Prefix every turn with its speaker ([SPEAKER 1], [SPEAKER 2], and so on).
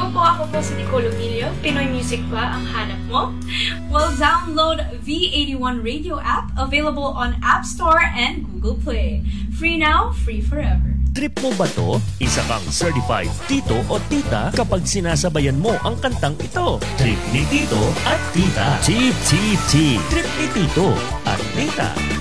[SPEAKER 1] ako po si Nicole Ovilio. Pinoy music ba ang hanap mo? Well, download V81 Radio app, available on App Store and Google Play. Free now, free forever.
[SPEAKER 2] Trip mo ba to? Isa kang certified tito o tita kapag sinasabayan mo ang kantang ito. Trip ni Tito at Tita. Tip, tip, tip. Trip ni Tito at Tita.